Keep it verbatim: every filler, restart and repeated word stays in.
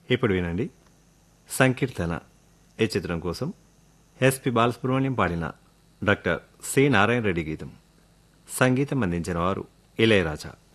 ఇప్పుడు వినండి సంకీర్తన ఈ చిత్రం కోసం ఎస్పి బాలసుబ్రహ్మణ్యం పాడిన డాక్టర్ సి నారాయణ రెడ్డి గీతం. సంగీతం అందించిన వారు ఇళయరాజా.